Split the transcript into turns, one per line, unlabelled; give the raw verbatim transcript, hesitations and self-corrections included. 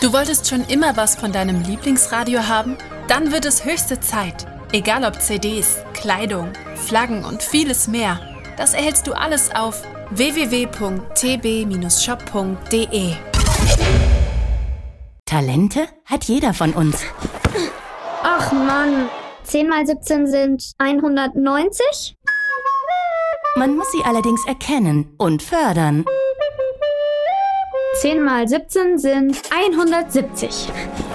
Du wolltest schon immer was von deinem Lieblingsradio haben? Dann wird es höchste Zeit. Egal ob C Ds, Kleidung, Flaggen und vieles mehr. Das erhältst du alles auf w w w punkt t b shop punkt d e.
Talente hat jeder von uns.
Ach Mann, zehn mal siebzehn sind hundertneunzig?
Man muss sie allerdings erkennen und fördern.
zehn mal siebzehn sind hundertsiebzig.